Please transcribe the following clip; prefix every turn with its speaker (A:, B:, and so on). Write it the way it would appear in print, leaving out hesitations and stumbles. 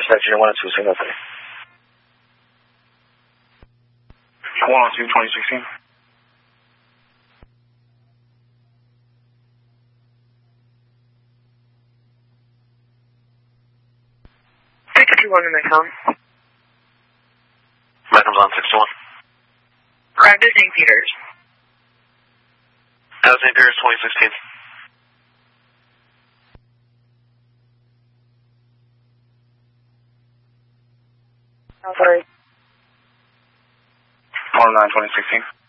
A: Dispatcher 102, signal 3.
B: 102, 2016.
C: One in my phone.
A: Magnum's on 61.
C: Arrived at St. Peter's.
A: St. Peter's 2016.
C: Oh, sorry.
B: 109, 2016.